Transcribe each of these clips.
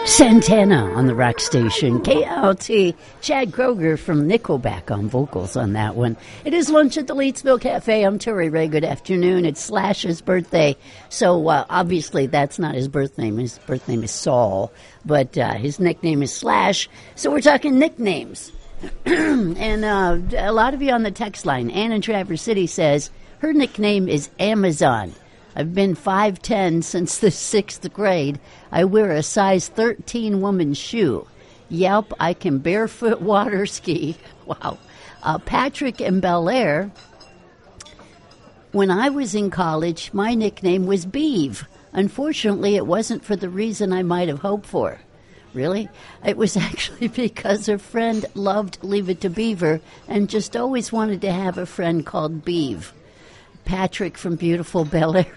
Santana on the rock station. KLT. Chad Kroger from Nickelback on vocals on that one. It is lunch at the Leedsville Cafe. I'm Terry Ray. Good afternoon. It's Slash's birthday. So obviously that's not his birth name. His birth name is Saul. But his nickname is Slash. So we're talking nicknames. And a lot of you on the text line. Ann in Traverse City says her nickname is Amazon. I've been 5'10" since the 6th grade. I wear a size 13 woman's shoe. Yelp, I can barefoot water ski. Wow. Patrick in Bel Air. When I was in college, my nickname was Beeve. Unfortunately, it wasn't for the reason I might have hoped for. Really? It was actually because a friend loved Leave It to Beaver and just always wanted to have a friend called Beeve. Patrick from beautiful Bel Air.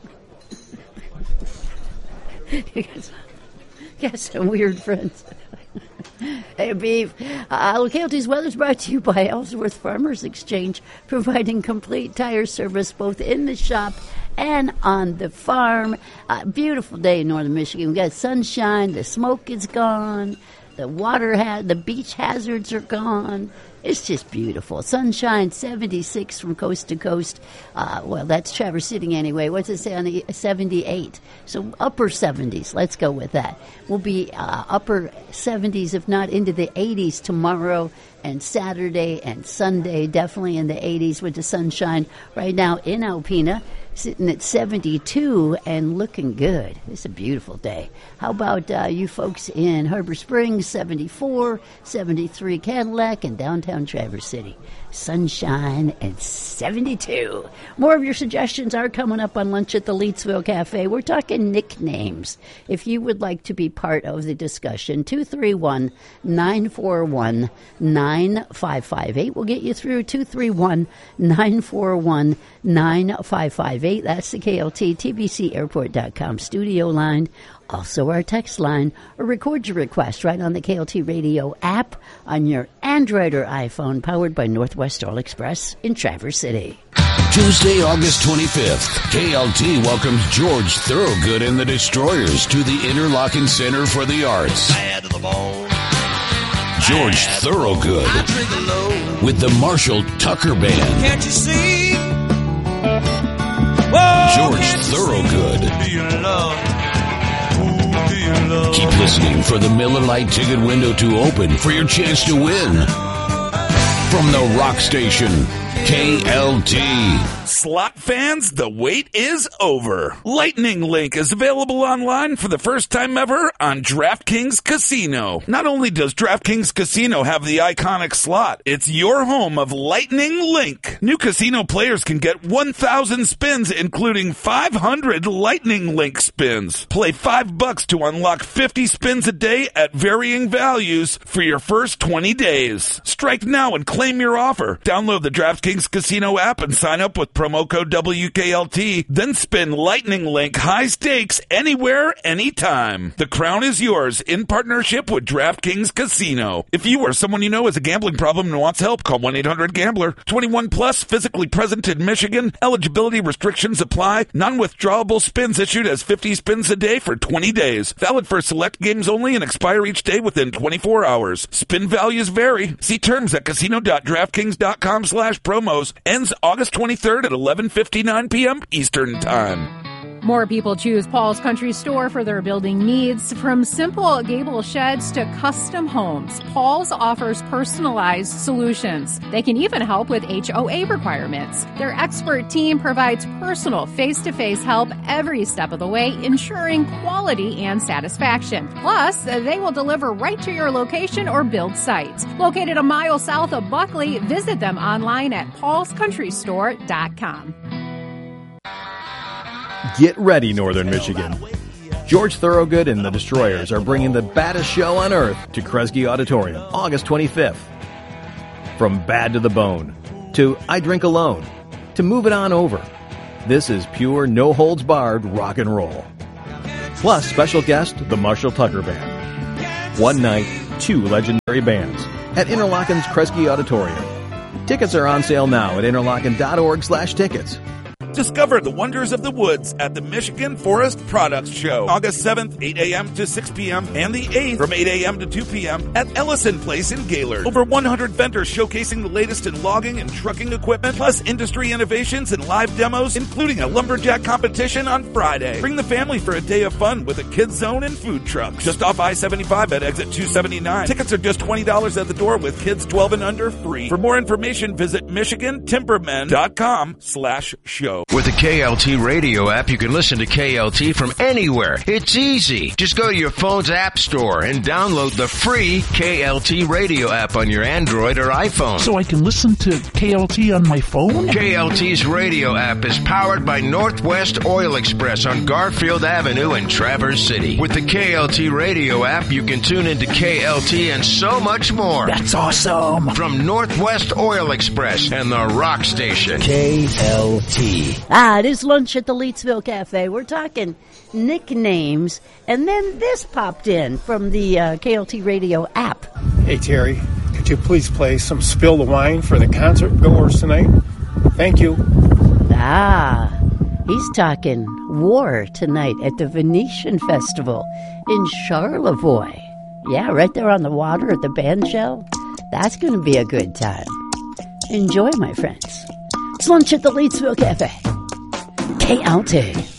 You got some weird friends. Hey, Beeve. KLT's weather's brought to you by Ellsworth Farmers Exchange, providing complete tire service both in the shop and on the farm. Beautiful day in northern Michigan. We got sunshine. The smoke is gone. The beach hazards are gone. It's just beautiful. Sunshine, 76 from coast to coast. Well, that's Traverse City anyway. What's it say on the 78? So upper 70s. Let's go with that. We'll be upper 70s, if not into the 80s tomorrow and Saturday and Sunday. Definitely in the 80s with the sunshine. Right now in Alpena, sitting at 72 and looking good. It's a beautiful day. How about you folks in Harbor Springs, 74, 73 Cadillac, and downtown Traverse City. Sunshine and 72. More of your suggestions are coming up on Lunch at the Leedsville Cafe. We're talking nicknames. If you would like to be part of the discussion, 231-941-9558. We'll get you through 231-941-9558. That's the KLT TBCAirport.com studio line. Also our text line, or record your request right on the KLT Radio app on your Android or iPhone, powered by Northwest Oil Express in Traverse City. Tuesday, August 25th, KLT welcomes George Thorogood and the Destroyers to the Interlochen Center for the Arts. George Thorogood with the Marshall Tucker Band. Can't you see? George Thorogood. Keep listening for the Miller Lite ticket window to open for your chance to win. From the rock station, KLT. Slot fans, the wait is over. Lightning Link is available online for the first time ever on DraftKings Casino. Not only does DraftKings Casino have the iconic slot, it's your home of Lightning Link. New casino players can get 1,000 spins, including 500 Lightning Link spins. Play $5 to unlock 50 spins a day at varying values for your first 20 days. Strike now and claim your offer. Download the DraftKings Casino app and sign up with promo code WKLT, then spin Lightning Link high stakes anywhere, anytime. The crown is yours in partnership with DraftKings Casino. If you or someone you know has a gambling problem and wants help, call 1-800-GAMBLER. 21 plus, physically present in Michigan. Eligibility restrictions apply. Non-withdrawable spins issued as 50 spins a day for 20 days. Valid for select games only and expire each day within 24 hours. Spin values vary. See terms at casino.draftkings.com/promos. Ends August 23rd at 11:59 p.m. Eastern Time. More people choose Paul's Country Store for their building needs. From simple gable sheds to custom homes, Paul's offers personalized solutions. They can even help with HOA requirements. Their expert team provides personal face-to-face help every step of the way, ensuring quality and satisfaction. Plus, they will deliver right to your location or build site. Located a mile south of Buckley, visit them online at paulscountrystore.com. Get ready, Northern Michigan. George Thorogood and the Destroyers are bringing the baddest show on earth to Kresge Auditorium, August 25th. From Bad to the Bone, to I Drink Alone, to Move It On Over. This is pure, no-holds-barred rock and roll. Plus, special guest, the Marshall Tucker Band. One night, two legendary bands at Interlochen's Kresge Auditorium. Tickets are on sale now at interlochen.org/tickets. Discover the wonders of the woods at the Michigan Forest Products Show, August 7th, 8 a.m. to 6 p.m., and the 8th from 8 a.m. to 2 p.m. at Ellison Place in Gaylord. Over 100 vendors showcasing the latest in logging and trucking equipment, plus industry innovations and live demos, including a lumberjack competition on Friday. Bring the family for a day of fun with a kids zone and food trucks. Just off I-75 at exit 279. Tickets are just $20 at the door with kids 12 and under free. For more information, visit MichiganTimbermen.com/show. With the KLT radio app, you can listen to KLT from anywhere. It's easy. Just go to your phone's app store and download the free KLT radio app on your Android or iPhone. So I can listen to KLT on my phone? KLT's radio app is powered by Northwest Oil Express on Garfield Avenue in Traverse City. With the KLT radio app, you can tune into KLT and so much more. That's awesome. From Northwest Oil Express and the Rock Station. KLT. It is lunch at the Leetsville Cafe. We're talking nicknames, and then this popped in from the KLT radio app. Hey, Terry, could you please play some Spill the Wine for the concert goers tonight? Thank you. He's talking War tonight at the Venetian Festival in Charlevoix. Yeah, right there on the water at the band shell. That's going to be a good time. Enjoy, my friends. It's lunch at the Leetsville Cafe. KLT.